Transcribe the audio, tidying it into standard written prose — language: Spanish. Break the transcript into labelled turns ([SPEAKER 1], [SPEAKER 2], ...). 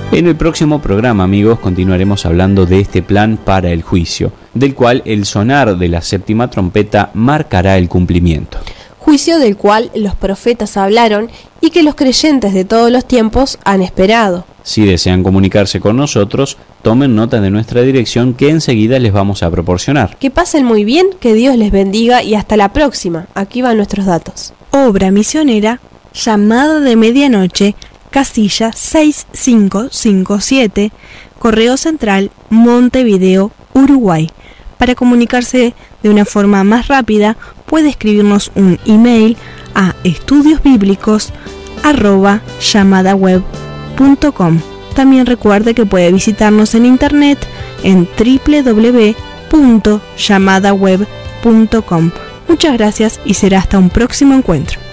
[SPEAKER 1] En el próximo programa, amigos, continuaremos hablando de este plan para el juicio, del cual el sonar de la séptima trompeta marcará el cumplimiento.
[SPEAKER 2] Juicio del cual los profetas hablaron y que los creyentes de todos los tiempos han esperado.
[SPEAKER 1] Si desean comunicarse con nosotros, tomen nota de nuestra dirección que enseguida les vamos a proporcionar.
[SPEAKER 2] Que pasen muy bien, que Dios les bendiga y hasta la próxima. Aquí van nuestros datos.
[SPEAKER 3] Obra misionera, llamada de medianoche, casilla 6557, Correo Central, Montevideo, Uruguay. Para comunicarse de una forma más rápida, puede escribirnos un email a estudiosbiblicos@llamadaweb.com. También recuerde que puede visitarnos en internet en www.llamadaweb.com. Muchas gracias y será hasta un próximo encuentro.